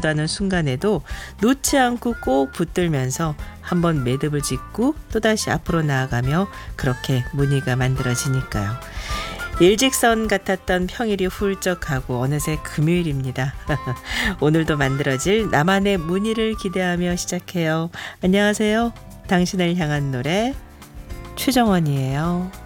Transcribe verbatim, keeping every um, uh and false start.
못하는 순간에도 놓지 않고 꼭 붙들면서 한번 매듭을 짓고 또다시 앞으로 나아가며 그렇게 무늬가 만들어지니까요. 일직선 같았던 평일이 훌쩍 가고 어느새 금요일입니다. 오늘도 만들어질 나만의 무늬를 기대하며 시작해요. 안녕하세요. 당신을 향한 노래 최정원이에요.